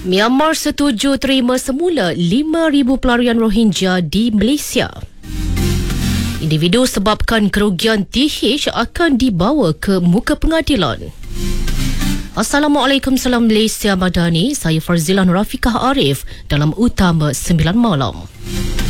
Myanmar setuju terima semula 5,000 pelarian Rohingya di Malaysia. Individu sebabkan kerugian TH akan dibawa ke muka pengadilan. Assalamualaikum, salam Malaysia Madani. Saya Farzila Nurafikah Arif dalam Utama 9 Malam.